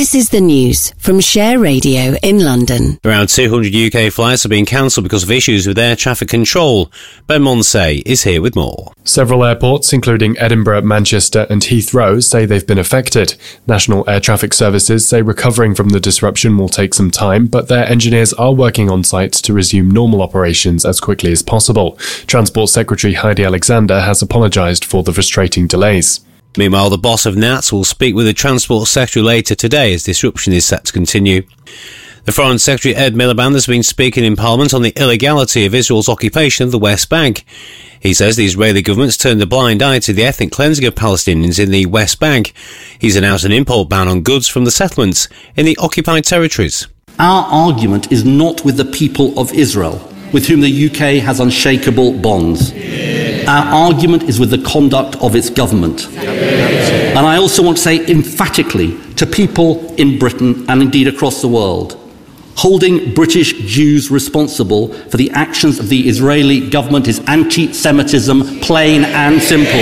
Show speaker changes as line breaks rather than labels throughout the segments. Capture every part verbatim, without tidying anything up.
This is the news from Share Radio in London.
Around two hundred U K flights have been cancelled because of issues with air traffic control. Ben Monsey is here with more.
Several airports, including Edinburgh, Manchester and Heathrow, say they've been affected. National Air Traffic Services say recovering from the disruption will take some time, but their engineers are working on site to resume normal operations as quickly as possible. Transport Secretary Heidi Alexander has apologised for the frustrating delays.
Meanwhile, the boss of N A T S will speak with the Transport Secretary later today as disruption is set to continue. The Foreign Secretary Ed Miliband has been speaking in Parliament on the illegality of Israel's occupation of the West Bank. He says the Israeli government's turned a blind eye to the ethnic cleansing of Palestinians in the West Bank. He's announced an import ban on goods from the settlements in the occupied territories.
Our argument is not with the people of Israel, with whom the U K has unshakable bonds. Our argument is with the conduct of its government. And I also want to say emphatically to people in Britain and indeed across the world, holding British Jews responsible for the actions of the Israeli government is anti-Semitism, plain and simple.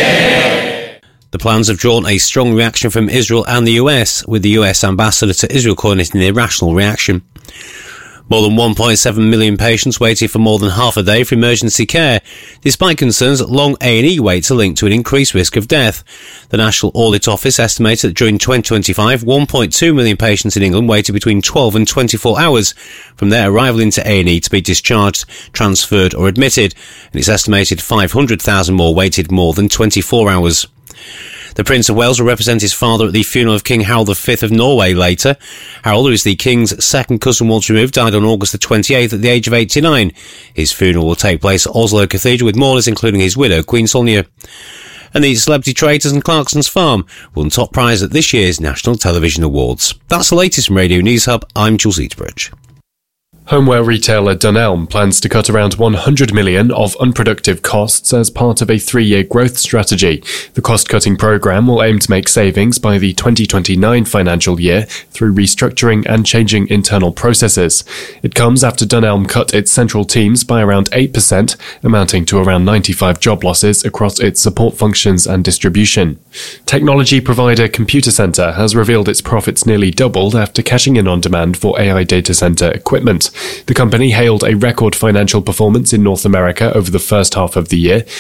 The plans have drawn a strong reaction from Israel and the U S, with the U S ambassador to Israel calling it an irrational reaction. More than one point seven million patients waited for more than half a day for emergency care, despite concerns that long A and E waits are linked to an increased risk of death. The National Audit Office estimated that during twenty twenty-five, one point two million patients in England waited between twelve and twenty-four hours from their arrival into A and E to be discharged, transferred or admitted, and it's estimated five hundred thousand more waited more than twenty-four hours. The Prince of Wales will represent his father at the funeral of King Harold the Fifth of Norway later. Harold, who is the King's second cousin once removed, died on August the twenty-eighth at the age of eighty-nine. His funeral will take place at Oslo Cathedral with mourners including his widow, Queen Sonja. And the Celebrity Traitors and Clarkson's Farm won top prize at this year's National Television Awards. That's the latest from Radio News Hub. I'm Jules Eatbridge.
Homeware retailer Dunelm plans to cut around one hundred million dollars of unproductive costs as part of a three-year growth strategy. The cost-cutting programme will aim to make savings by the twenty twenty-nine financial year through restructuring and changing internal processes. It comes after Dunelm cut its central teams by around eight percent, amounting to around ninety-five job losses across its support functions and distribution. Technology provider Computacenter has revealed its profits nearly doubled after cashing in on demand for A I data center equipment. The company hailed a record financial performance in North America over the first half of the year,